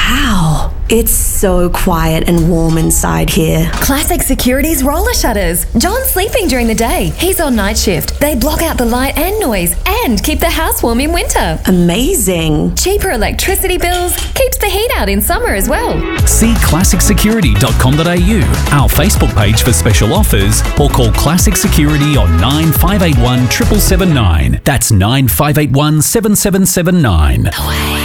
Wow, it's so quiet and warm inside here. Classic Security's roller shutters. John's sleeping during the day. He's on night shift. They block out the light and noise and keep the house warm in winter. Amazing. Cheaper electricity bills, keeps the heat out in summer as well. See classicsecurity.com.au, our Facebook page for special offers, or call Classic Security on 9581 7779. That's 9581 7779.